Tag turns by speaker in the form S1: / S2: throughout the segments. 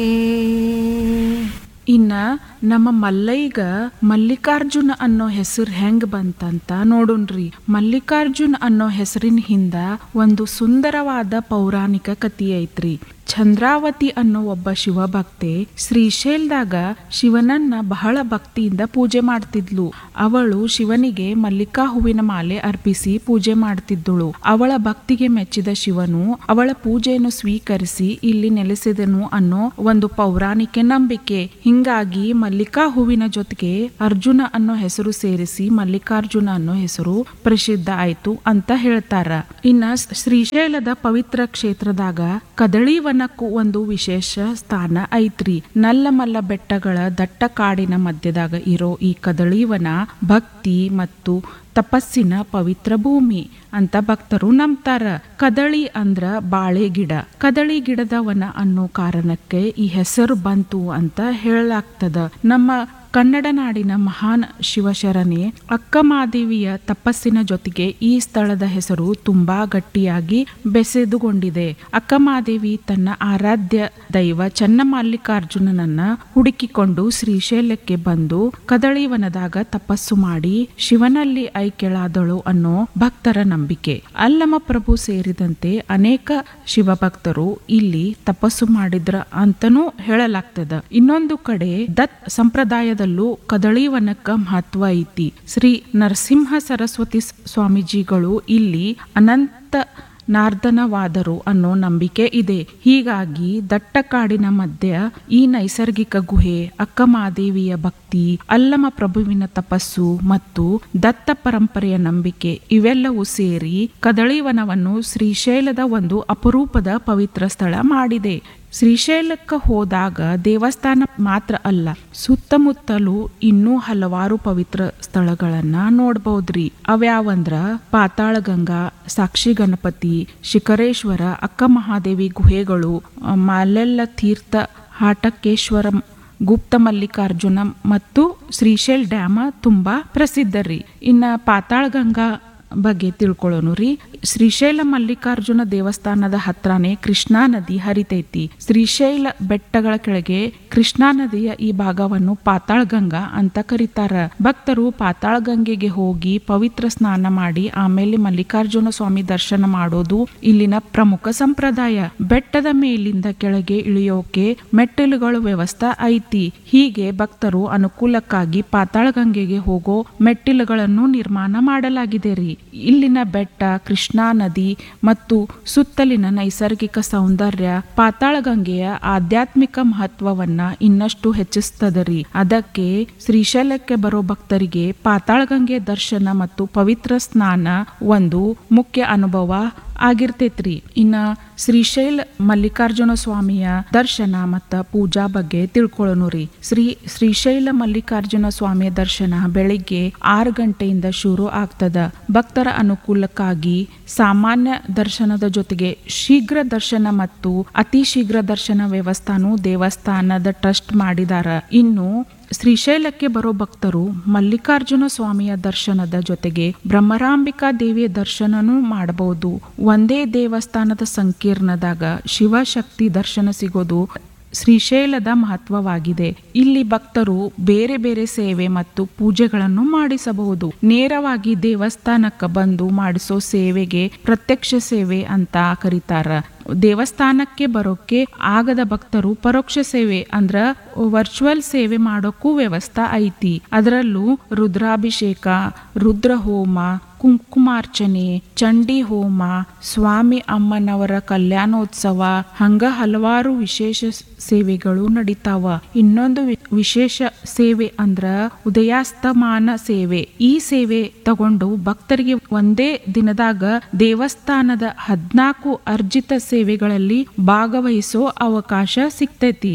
S1: ಇನ್ನ ನಮ್ಮ ಮಲ್ಲೈಗ ಮಲ್ಲಿಕಾರ್ಜುನ ಅನ್ನೋ ಹೆಸರು ಹೆಂಗ್ ಬಂತಂತ ನೋಡುಣ್ರಿ. ಮಲ್ಲಿಕಾರ್ಜುನ್ ಅನ್ನೋ ಹೆಸರಿನ ಹಿಂದ ಒಂದು ಸುಂದರವಾದ ಪೌರಾಣಿಕ ಕಥೆ ಐತ್ರಿ. ಚಂದ್ರಾವತಿ ಅನ್ನೋ ಒಬ್ಬ ಶಿವಭಕ್ತೆ ಶ್ರೀಶೈಲದಾಗ ಶಿವನನ್ನ ಬಹಳ ಭಕ್ತಿಯಿಂದ ಪೂಜೆ ಮಾಡ್ತಿದ್ಲು. ಅವಳು ಶಿವನಿಗೆ ಮಲ್ಲಿಕಾ ಹೂವಿನ ಮಾಲೆ ಅರ್ಪಿಸಿ ಪೂಜೆ ಮಾಡ್ತಿದ್ದಳು. ಅವಳ ಭಕ್ತಿಗೆ ಮೆಚ್ಚಿದ ಶಿವನು ಅವಳ ಪೂಜೆಯನ್ನು ಸ್ವೀಕರಿಸಿ ಇಲ್ಲಿ ನೆಲೆಸಿದನು ಅನ್ನೋ ಒಂದು ಪೌರಾಣಿಕ ನಂಬಿಕೆ. ಹಿಂಗಾಗಿ ಮಲ್ಲಿಕಾ ಹೂವಿನ ಜೊತೆಗೆ ಅರ್ಜುನ ಅನ್ನೋ ಹೆಸರು ಸೇರಿಸಿ ಮಲ್ಲಿಕಾರ್ಜುನ ಅನ್ನೋ ಹೆಸರು ಪ್ರಸಿದ್ಧ ಆಯ್ತು ಅಂತ ಹೇಳ್ತಾರ. ಇನ್ನ ಶ್ರೀಶೈಲದ ಪವಿತ್ರ ಕ್ಷೇತ್ರದಾಗ ಕದಳಿವನಕ್ಕೂ ಒಂದು ವಿಶೇಷ ಸ್ಥಾನ ಐತ್ರಿ. ನಲ್ಲಮಲ್ಲ ಬೆಟ್ಟಗಳ ದಟ್ಟ ಕಾಡಿನ ಮಧ್ಯದಾಗ ಇರೋ ಈ ಕದಳಿವನ ಭಕ್ತಿ ಮತ್ತು ತಪಸ್ಸಿನ ಪವಿತ್ರ ಭೂಮಿ ಅಂತ ಭಕ್ತರು ನಂಬ್ತಾರ. ಕದಳಿ ಅಂದ್ರ ಬಾಳೆ ಗಿಡ. ಕದಳಿ ಗಿಡದ ವನ ಅನ್ನೋ ಕಾರಣಕ್ಕೆ ಈ ಹೆಸರು ಬಂತು ಅಂತ ಹೇಳಲಾಗ್ತದ. ನಮ್ಮ ಕನ್ನಡ ನಾಡಿನ ಮಹಾನ್ ಶಿವಶರಣೆ ಅಕ್ಕಮಹಾದೇವಿಯ ತಪಸ್ಸಿನ ಜೊತೆಗೆ ಈ ಸ್ಥಳದ ಹೆಸರು ತುಂಬಾ ಗಟ್ಟಿಯಾಗಿ ಬೆಸೆದುಕೊಂಡಿದೆ. ಅಕ್ಕಮಹಾದೇವಿ ತನ್ನ ಆರಾಧ್ಯ ದೈವ ಚನ್ನಮಲ್ಲಿಕಾರ್ಜುನನನ್ನ ಹುಡುಕಿಕೊಂಡು ಶ್ರೀಶೈಲಕ್ಕೆ ಬಂದು ಕದಳಿವನದಾಗ ತಪಸ್ಸು ಮಾಡಿ ಶಿವನಲ್ಲಿ ಐಕ್ಯಳಾದಳು ಅನ್ನೋ ಭಕ್ತರ ನಂಬಿಕೆ. ಅಲ್ಲಮ ಪ್ರಭು ಸೇರಿದಂತೆ ಅನೇಕ ಶಿವಭಕ್ತರು ಇಲ್ಲಿ ತಪಸ್ಸು ಮಾಡಿದ್ರ ಅಂತನೂ ಹೇಳಲಾಗ್ತದ. ಇನ್ನೊಂದು ಕಡೆ ದತ್ ಸಂಪ್ರದಾಯದ ಕದಳಿವನಕ್ಕ ಮಹತ್ವ ಐತಿ. ಶ್ರೀ ನರಸಿಂಹ ಸರಸ್ವತಿ ಸ್ವಾಮೀಜಿಗಳು ಇಲ್ಲಿ ಅನಂತ ನಾರ್ದನವಾದರು ಅನ್ನೋ ನಂಬಿಕೆ ಇದೆ. ಹೀಗಾಗಿ ದಟ್ಟ ಕಾಡಿನ ಮಧ್ಯ ಈ ನೈಸರ್ಗಿಕ ಗುಹೆ, ಅಕ್ಕಮಹಾದೇವಿಯ ಭಕ್ತಿ, ಅಲ್ಲಮ ಪ್ರಭುವಿನ ತಪಸ್ಸು ಮತ್ತು ದತ್ತ ಪರಂಪರೆಯ ನಂಬಿಕೆ ಇವೆಲ್ಲವೂ ಸೇರಿ ಕದಳಿವನವನ್ನು ಶ್ರೀಶೈಲದ ಒಂದು ಅಪರೂಪದ ಪವಿತ್ರ ಸ್ಥಳ ಮಾಡಿದೆ. ಶ್ರೀಶೈಲಕ್ಕೆ ಹೋದಾಗ ದೇವಸ್ಥಾನ ಮಾತ್ರ ಅಲ್ಲ, ಸುತ್ತಮುತ್ತಲೂ ಇನ್ನೂ ಹಲವಾರು ಪವಿತ್ರ ಸ್ಥಳಗಳನ್ನ ನೋಡ್ಬೋದ್ರಿ. ಅವ್ಯಾವಂದ್ರ ಪಾತಾಳ ಗಂಗಾ, ಸಾಕ್ಷಿ ಗಣಪತಿ, ಶಿಖರೇಶ್ವರ, ಅಕ್ಕಮಹಾದೇವಿ ಗುಹೆಗಳು, ಮಾಲೆಲ್ಲ ತೀರ್ಥ, ಹಾಟಕೇಶ್ವರ, ಗುಪ್ತ ಮಲ್ಲಿಕಾರ್ಜುನ ಮತ್ತು ಶ್ರೀಶೈಲ್ ಡ್ಯಾಮ ತುಂಬಾ ಪ್ರಸಿದ್ಧ ರೀ. ಇನ್ನ ಪಾತಾಳ ಗಂಗಾ ಬಗ್ಗೆ ತಿಳ್ಕೊಳ್ಳೋಣ ರೀ. ಶ್ರೀಶೈಲ ಮಲ್ಲಿಕಾರ್ಜುನ ದೇವಸ್ಥಾನದ ಹತ್ರನೇ ಕೃಷ್ಣಾ ನದಿ ಹರಿತೈತಿ. ಶ್ರೀಶೈಲ ಬೆಟ್ಟಗಳ ಕೆಳಗೆ ಕೃಷ್ಣಾ ನದಿಯ ಈ ಭಾಗವನ್ನು ಪಾತಾಳ ಗಂಗಾ ಅಂತ ಕರೀತಾರ. ಭಕ್ತರು ಪಾತಾಳ ಗಂಗೆಗೆ ಹೋಗಿ ಪವಿತ್ರ ಸ್ನಾನ ಮಾಡಿ ಆಮೇಲೆ ಮಲ್ಲಿಕಾರ್ಜುನ ಸ್ವಾಮಿ ದರ್ಶನ ಮಾಡೋದು ಇಲ್ಲಿನ ಪ್ರಮುಖ ಸಂಪ್ರದಾಯ. ಬೆಟ್ಟದ ಮೇಲಿಂದ ಕೆಳಗೆ ಇಳಿಯೋಕೆ ಮೆಟ್ಟಿಲುಗಳ ವ್ಯವಸ್ಥೆ ಐತಿ. ಹೀಗೆ ಭಕ್ತರು ಅನುಕೂಲಕ್ಕಾಗಿ ಪಾತಾಳ ಗಂಗೆಗೆ ಹೋಗೋ ಮೆಟ್ಟಿಲುಗಳನ್ನು ನಿರ್ಮಾಣ ಮಾಡಲಾಗಿದೆ ರೀ. ಇಲ್ಲಿನ ಬೆಟ್ಟ, ಕೃಷ್ಣಾ ನದಿ ಮತ್ತು ಸುತ್ತಲಿನ ನೈಸರ್ಗಿಕ ಸೌಂದರ್ಯ ಪಾತಾಳ ಗಂಗೆಯ ಆಧ್ಯಾತ್ಮಿಕ ಮಹತ್ವವನ್ನ ಇನ್ನಷ್ಟು ಹೆಚ್ಚಿಸ್ತದರಿ. ಅದಕ್ಕೆ ಶ್ರೀಶೈಲಕ್ಕೆ ಬರೋ ಭಕ್ತರಿಗೆ ಪಾತಾಳ ಗಂಗೆ ದರ್ಶನ ಮತ್ತು ಪವಿತ್ರ ಸ್ನಾನ ಒಂದು ಮುಖ್ಯ ಅನುಭವ ಆಗಿರ್ತೈತ್ರಿ. ಇನ್ನ ಶ್ರೀಶೈಲ ಮಲ್ಲಿಕಾರ್ಜುನ ಸ್ವಾಮಿಯ ದರ್ಶನ ಮತ್ತ ಪೂಜಾ ಬಗ್ಗೆ ತಿಳ್ಕೊಳ್ಳೋಣ ರೀ. ಶ್ರೀಶೈಲ ಮಲ್ಲಿಕಾರ್ಜುನ ಸ್ವಾಮಿಯ ದರ್ಶನ ಬೆಳಿಗ್ಗೆ 6 ಗಂಟೆಯಿಂದ ಶುರು ಆಗ್ತದ. ಭಕ್ತರ ಅನುಕೂಲಕ್ಕಾಗಿ ಸಾಮಾನ್ಯ ದರ್ಶನದ ಜೊತೆಗೆ ಶೀಘ್ರ ದರ್ಶನ ಮತ್ತು ಅತಿ ಶೀಘ್ರ ದರ್ಶನ ವ್ಯವಸ್ಥಾನು ದೇವಸ್ಥಾನದ ಟ್ರಸ್ಟ್ ಮಾಡಿದಾರ. ಇನ್ನು ಶ್ರೀಶೈಲಕ್ಕೆ ಬರೋ ಭಕ್ತರು ಮಲ್ಲಿಕಾರ್ಜುನ ಸ್ವಾಮಿಯ ದರ್ಶನದ ಜೊತೆಗೆ ಬ್ರಹ್ಮರಾಂಬಿಕಾ ದೇವಿಯ ದರ್ಶನನೂ ಮಾಡಬಹುದು. ಒಂದೇ ದೇವಸ್ಥಾನದ ಸಂಕೀರ್ಣದಾಗ ಶಿವಶಕ್ತಿ ದರ್ಶನ ಸಿಗೋದು ಶ್ರೀಶೈಲದ ಮಹತ್ವವಾಗಿದೆ. ಇಲ್ಲಿ ಭಕ್ತರು ಬೇರೆ ಬೇರೆ ಸೇವೆ ಮತ್ತು ಪೂಜೆಗಳನ್ನು ಮಾಡಿಸಬಹುದು. ನೇರವಾಗಿ ದೇವಸ್ಥಾನಕ್ಕೆ ಬಂದು ಮಾಡಿಸೋ ಸೇವೆಗೆ ಪ್ರತ್ಯಕ್ಷ ಸೇವೆ ಅಂತ ಕರೀತಾರ. ದೇವಸ್ಥಾನಕ್ಕೆ ಬರೋಕೆ ಆಗದ ಭಕ್ತರು ಪರೋಕ್ಷ ಸೇವೆ ಅಂದ್ರ ವರ್ಚುವಲ್ ಸೇವೆ ಮಾಡೋಕ್ಕೂ ವ್ಯವಸ್ಥೆ ಐತಿ. ಅದರಲ್ಲೂ ರುದ್ರಾಭಿಷೇಕ, ರುದ್ರ ಹೋಮ, ಕುಂಕುಮಾರ್ಚನೆ, ಚಂಡಿ ಹೋಮ, ಸ್ವಾಮಿ ಅಮ್ಮನವರ ಕಲ್ಯಾಣೋತ್ಸವ ಹಂಗ ಹಲವಾರು ವಿಶೇಷ ಸೇವೆಗಳು ನಡೀತಾವ. ಇನ್ನೊಂದು ವಿಶೇಷ ಸೇವೆ ಅಂದ್ರ ಉದಯಾಸ್ತಮಾನ ಸೇವೆ. ಈ ಸೇವೆ ತಗೊಂಡು ಭಕ್ತರಿಗೆ ಒಂದೇ ದಿನದಾಗ ದೇವಸ್ಥಾನದ 14 ಅರ್ಜಿತ ಸೇವೆಗಳಲ್ಲಿ ಭಾಗವಹಿಸೋ ಅವಕಾಶ ಸಿಗ್ತೈತಿ.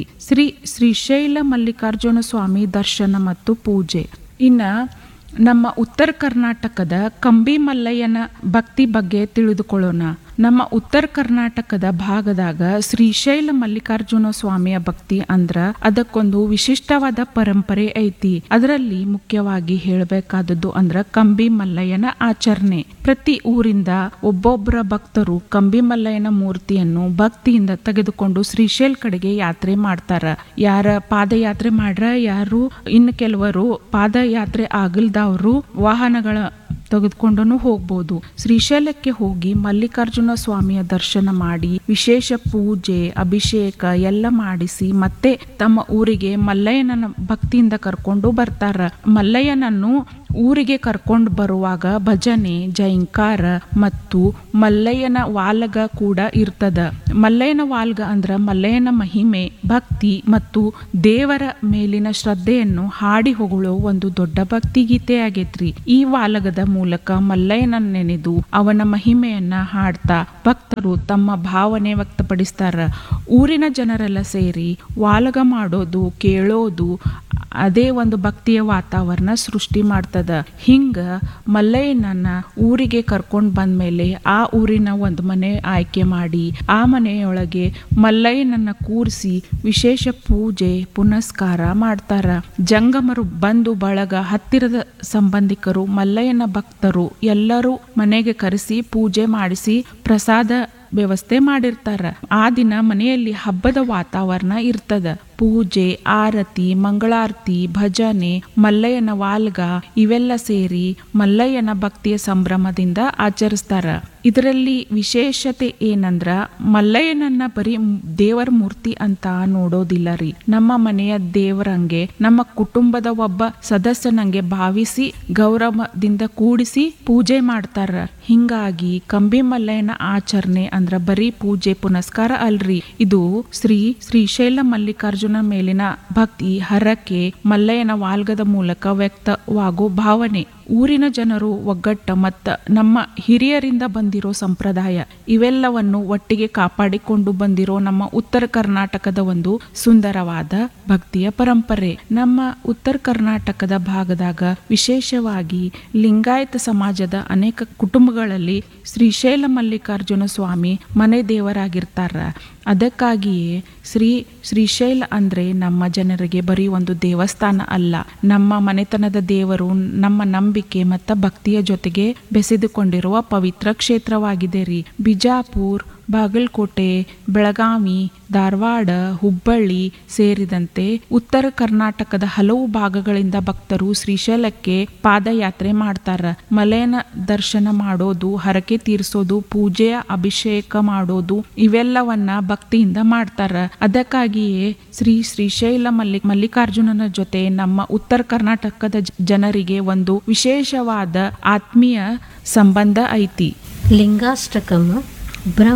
S1: ಶ್ರೀಶೈಲ ಮಲ್ಲಿಕಾರ್ಜುನ ಸ್ವಾಮಿ ದರ್ಶನ ಮತ್ತು ಪೂಜೆ. ಇನ್ನ ನಮ್ಮ ಉತ್ತರ ಕರ್ನಾಟಕದ ಕಂಬಿ ಮಲ್ಲಯ್ಯನ ಭಕ್ತಿ ಬಗ್ಗೆ ತಿಳಿದುಕೊಳ್ಳೋಣ. ನಮ್ಮ ಉತ್ತರ ಕರ್ನಾಟಕದ ಭಾಗದಾಗ ಶ್ರೀಶೈಲ ಮಲ್ಲಿಕಾರ್ಜುನ ಸ್ವಾಮಿಯ ಭಕ್ತಿ ಅಂದ್ರ ಅದಕ್ಕೊಂದು ವಿಶಿಷ್ಟವಾದ ಪರಂಪರೆ ಐತಿ. ಅದರಲ್ಲಿ ಮುಖ್ಯವಾಗಿ ಹೇಳಬೇಕಾದದ್ದು ಅಂದ್ರ ಕಂಬಿ ಮಲ್ಲಯ್ಯನ ಆಚರಣೆ. ಪ್ರತಿ ಊರಿಂದ ಒಬ್ಬೊಬ್ಬರ ಭಕ್ತರು ಕಂಬಿ ಮಲ್ಲಯ್ಯನ ಮೂರ್ತಿಯನ್ನು ಭಕ್ತಿಯಿಂದ ತೆಗೆದುಕೊಂಡು ಶ್ರೀಶೈಲ್ ಕಡೆಗೆ ಯಾತ್ರೆ ಮಾಡ್ತಾರ. ಯಾರ ಪಾದಯಾತ್ರೆ ಮಾಡ್ರ, ಯಾರು ಇನ್ನು ಕೆಲವರು ಪಾದಯಾತ್ರೆ ಆಗಲ್ದವರು ವಾಹನಗಳ ತೆಗೆದುಕೊಂಡು ಹೋಗ್ಬೋದು. ಶ್ರೀಶೈಲಕ್ಕೆ ಹೋಗಿ ಮಲ್ಲಿಕಾರ್ಜುನ ಸ್ವಾಮಿಯ ದರ್ಶನ ಮಾಡಿ ವಿಶೇಷ ಪೂಜೆ ಅಭಿಷೇಕ ಎಲ್ಲ ಮಾಡಿಸಿ ಮತ್ತೆ ತಮ್ಮ ಊರಿಗೆ ಮಲ್ಲಯ್ಯನ ಭಕ್ತಿಯಿಂದ ಕರ್ಕೊಂಡು ಬರ್ತಾರ. ಮಲ್ಲಯ್ಯನನ್ನು ಊರಿಗೆ ಕರ್ಕೊಂಡು ಬರುವಾಗ ಭಜನೆ ಜೈಂಕಾರ ಮತ್ತು ಮಲ್ಲಯ್ಯನ ವಾಲ್ಗ ಕೂಡ ಇರ್ತದ. ಮಲ್ಲಯ್ಯನ ವಾಲ್ಗ ಅಂದ್ರ ಮಲ್ಲಯ್ಯನ ಮಹಿಮೆ ಭಕ್ತಿ ಮತ್ತು ದೇವರ ಮೇಲಿನ ಶ್ರದ್ಧೆಯನ್ನು ಹಾಡಿ ಹೊಗಳೋ ಒಂದು ದೊಡ್ಡ ಭಕ್ತಿ ಗೀತೆ ಆಗೈತ್ರಿ. ಈ ವಾಲಗದ ಮೂಲಕ ಮಲ್ಲಯ್ಯನ ನೆನೆದು ಅವನ ಮಹಿಮೆಯನ್ನ ಹಾಡ್ತಾ ಭಕ್ತರು ತಮ್ಮ ಭಾವನೆ ವ್ಯಕ್ತಪಡಿಸ್ತಾರ. ಊರಿನ ಜನರೆಲ್ಲ ಸೇರಿ ವಾಲಗ ಮಾಡೋದು ಕೇಳೋದು ಅದೇ ಒಂದು ಭಕ್ತಿಯ ವಾತಾವರಣ ಸೃಷ್ಟಿ ಮಾಡ್ತದ. ಹಿಂಗ ಮಲ್ಲಯ್ಯನನ್ನ ಊರಿಗೆ ಕರ್ಕೊಂಡ್ ಬಂದ್ಮೇಲೆ ಆ ಊರಿನ ಒಂದು ಮನೆ ಆಯ್ಕೆ ಮಾಡಿ ಆ ಮನೆಯೊಳಗೆ ಮಲ್ಲಯ್ಯನನ್ನ ಕೂರಿಸಿ ವಿಶೇಷ ಪೂಜೆ ಪುನಸ್ಕಾರ ಮಾಡ್ತಾರ. ಜಂಗಮರು ಬಂಧು ಬಳಗ ಹತ್ತಿರದ ಸಂಬಂಧಿಕರು ಮಲ್ಲಯ್ಯನ ಭಕ್ತರು ಎಲ್ಲರೂ ಮನೆಗೆ ಕರೆಸಿ ಪೂಜೆ ಮಾಡಿಸಿ ಪ್ರಸಾದ ವ್ಯವಸ್ಥೆ ಮಾಡಿರ್ತಾರ. ಆ ದಿನ ಮನೆಯಲ್ಲಿ ಹಬ್ಬದ ವಾತಾವರಣ ಇರ್ತದ. ಪೂಜೆ ಆರತಿ ಮಂಗಳಾರತಿ ಭಜನೆ ಮಲ್ಲಯ್ಯನ ವಾಲ್ಗ ಇವೆಲ್ಲ ಸೇರಿ ಮಲ್ಲಯ್ಯನ ಭಕ್ತಿಯ ಸಂಭ್ರಮದಿಂದ ಆಚರಿಸ್ತಾರ. ಇದರಲ್ಲಿ ವಿಶೇಷತೆ ಏನಂದ್ರ ಮಲ್ಲಯ್ಯನನ್ನ ಬರೀ ದೇವರ ಮೂರ್ತಿ ಅಂತ ನೋಡೋದಿಲ್ಲ ರೀ. ನಮ್ಮ ಮನೆಯ ದೇವರಂಗೆ ನಮ್ಮ ಕುಟುಂಬದ ಒಬ್ಬ ಸದಸ್ಯನಂಗೆ ಭಾವಿಸಿ ಗೌರವದಿಂದ ಕೂಡಿಸಿ ಪೂಜೆ ಮಾಡ್ತಾರ. ಹಿಂಗಾಗಿ ಕಂಬಿ ಮಲ್ಲಯ್ಯನ ಆಚರಣೆ ಅಂದ್ರ ಬರೀ ಪೂಜೆ ಪುನಸ್ಕಾರ ಅಲ್ರಿ. ಇದು ಶ್ರೀಶೈಲ ಮಲ್ಲಿಕಾರ್ಜುನ ಮೇಲಿನ ಭಕ್ತಿ ಹರಕೆ ಮಲ್ಲಯ್ಯನ ವಾಲ್ಗದ ಮೂಲಕ ವ್ಯಕ್ತವಾಗೋ ಭಾವನೆ. ಊರಿನ ಜನರು ಒಗ್ಗಟ್ಟ ಮತ್ತ ನಮ್ಮ ಹಿರಿಯರಿಂದ ಬಂದಿರೋ ಸಂಪ್ರದಾಯ ಇವೆಲ್ಲವನ್ನು ಒಟ್ಟಿಗೆ ಕಾಪಾಡಿಕೊಂಡು ಬಂದಿರೋ ನಮ್ಮ ಉತ್ತರ ಕರ್ನಾಟಕದ ಒಂದು ಸುಂದರವಾದ ಭಕ್ತಿಯ ಪರಂಪರೆ. ನಮ್ಮ ಉತ್ತರ ಕರ್ನಾಟಕದ ಭಾಗದಾಗ ವಿಶೇಷವಾಗಿ ಲಿಂಗಾಯತ ಸಮಾಜದ ಅನೇಕ ಕುಟುಂಬಗಳಲ್ಲಿ ಶ್ರೀಶೈಲ ಮಲ್ಲಿಕಾರ್ಜುನ ಸ್ವಾಮಿ ಮನೆ ದೇವರಾಗಿರ್ತಾರ. ಅದಕ್ಕಾಗಿಯೇ ಶ್ರೀಶೈಲ ಅಂದ್ರೆ ನಮ್ಮ ಜನರಿಗೆ ಬರೀ ಒಂದು ದೇವಸ್ಥಾನ ಅಲ್ಲ, ನಮ್ಮ ಮನೆತನದ ದೇವರು ನಮ್ಮ ನಂಬಿಕೆ ಮತ್ತು ಭಕ್ತಿಯ ಜೊತೆಗೆ ಬೆಸೆದುಕೊಂಡಿರುವ ಪವಿತ್ರ ಕ್ಷೇತ್ರವಾಗಿದೆ ರೀ. ಬಿಜಾಪುರ್ ಬಾಗಲಕೋಟೆ ಬೆಳಗಾವಿ ಧಾರವಾಡ ಹುಬ್ಬಳ್ಳಿ ಸೇರಿದಂತೆ ಉತ್ತರ ಕರ್ನಾಟಕದ ಹಲವು ಭಾಗಗಳಿಂದ ಭಕ್ತರು ಶ್ರೀಶೈಲಕ್ಕೆ ಪಾದಯಾತ್ರೆ ಮಾಡ್ತಾರ. ಮಲ್ಲಯ್ಯನ ದರ್ಶನ ಮಾಡೋದು ಹರಕೆ ತೀರಿಸೋದು ಪೂಜೆಯ ಅಭಿಷೇಕ ಮಾಡೋದು ಇವೆಲ್ಲವನ್ನ ಭಕ್ತಿಯಿಂದ ಮಾಡ್ತಾರ. ಅದಕ್ಕಾಗಿಯೇ ಶ್ರೀಶೈಲ ಮಲ್ಲಿಕಾರ್ಜುನನ ಜೊತೆ ನಮ್ಮ ಉತ್ತರ ಕರ್ನಾಟಕದ ಜನರಿಗೆ ಒಂದು ವಿಶೇಷವಾದ ಆತ್ಮೀಯ ಸಂಬಂಧ ಐತಿ.
S2: ಲಿಂಗಾಷ್ಟಕಂ